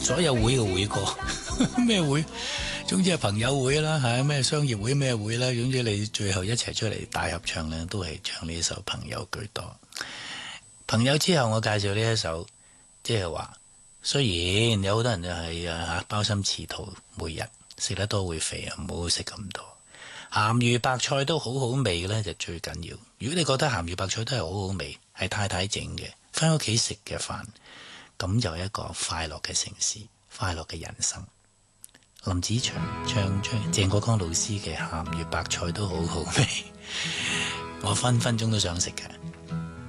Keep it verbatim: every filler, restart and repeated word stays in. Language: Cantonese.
所有會嘅會過咩會？總之係朋友會啦，係咩商業會咩會啦，總之你最後一齊出嚟大合唱咧，都係唱呢首《朋友》居多。朋友之後，我介紹呢一首，即係話雖然有好多人就係啊鮑參翅肚，每日食得多會肥啊，唔好食咁多。鹹魚白菜都好好味咧，就最緊要。如果你覺得鹹魚白菜都係好好味，係太太整嘅，返屋企食嘅飯，咁就一個快樂嘅城市，快樂嘅人生。林子祥唱唱鄭國江老師嘅鹹魚白菜都好好味，我分分鐘都想食嘅。